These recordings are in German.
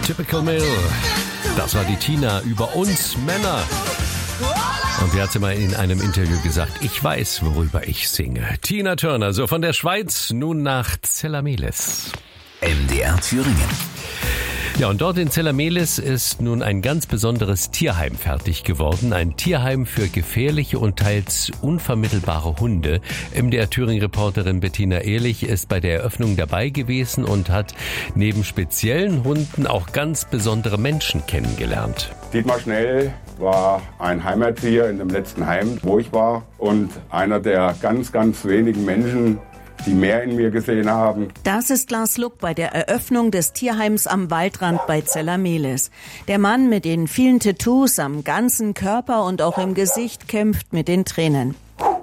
Typical Male. Das war die Tina über uns Männer. Und sie hat sie mal in einem Interview gesagt, ich weiß, worüber ich singe. Tina Turner, so von der Schweiz, nun nach Zellamelis. MDR Thüringen. Ja, und dort in Zellamelis ist nun ein ganz besonderes Tierheim fertig geworden. Ein Tierheim für gefährliche und teils unvermittelbare Hunde. MDR Thüringen-Reporterin Bettina Ehrlich ist bei der Eröffnung dabei gewesen und hat neben speziellen Hunden auch ganz besondere Menschen kennengelernt. Dietmar Schnell war ein Heimerzieher in dem letzten Heim, wo ich war. Und einer der ganz, ganz wenigen Menschen, die mehr in mir gesehen haben. Das ist Lars Luck bei der Eröffnung des Tierheims am Waldrand bei Zellamelis. Der Mann mit den vielen Tattoos am ganzen Körper und auch im Gesicht kämpft mit den Tränen.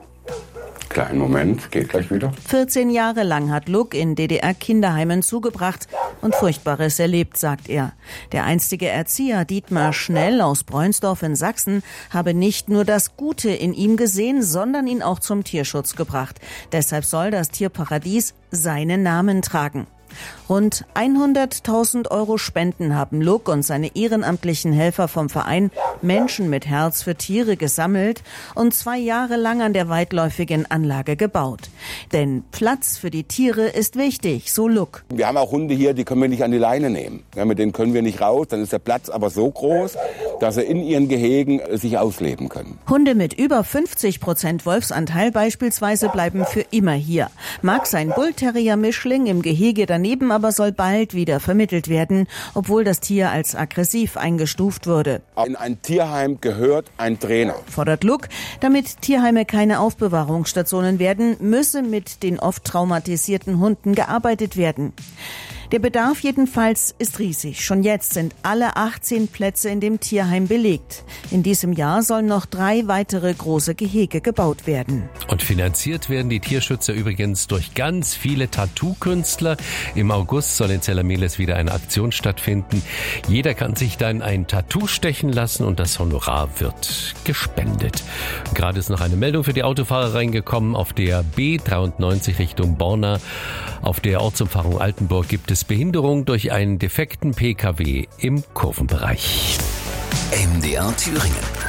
Kleinen Moment, geht gleich wieder. 14 Jahre lang hat Luck in DDR-Kinderheimen zugebracht und Furchtbares erlebt, sagt er. Der einstige Erzieher Dietmar Schnell aus Breunsdorf in Sachsen habe nicht nur das Gute in ihm gesehen, sondern ihn auch zum Tierschutz gebracht. Deshalb soll das Tierparadies seinen Namen tragen. Rund 100.000 € Spenden haben Luck und seine ehrenamtlichen Helfer vom Verein Menschen mit Herz für Tiere gesammelt und 2 Jahre lang an der weitläufigen Anlage gebaut. Denn Platz für die Tiere ist wichtig, so Luck. Wir haben auch Hunde hier, die können wir nicht an die Leine nehmen. Ja, mit denen können wir nicht raus, dann ist der Platz aber so groß, dass sie in ihren Gehegen sich ausleben können. Hunde mit über 50% Wolfsanteil beispielsweise bleiben für immer hier. Mag sein Bullterrier-Mischling im Gehege daneben, aber soll bald wieder vermittelt werden, obwohl das Tier als aggressiv eingestuft wurde. In ein Tierheim gehört ein Trainer. Fordert Luck, damit Tierheime keine Aufbewahrungsstationen werden, müsse mit den oft traumatisierten Hunden gearbeitet werden. Der Bedarf jedenfalls ist riesig. Schon jetzt sind alle 18 Plätze in dem Tierheim belegt. In diesem Jahr sollen noch 3 weitere große Gehege gebaut werden. Und finanziert werden die Tierschützer übrigens durch ganz viele Tattoo-Künstler. Im August soll in Zellamelis wieder eine Aktion stattfinden. Jeder kann sich dann ein Tattoo stechen lassen und das Honorar wird gespendet. Gerade ist noch eine Meldung für die Autofahrer reingekommen. Auf der B93 Richtung Borna, auf der Ortsumfahrung Altenburg, gibt es Behinderung durch einen defekten Pkw im Kurvenbereich. MDR Thüringen.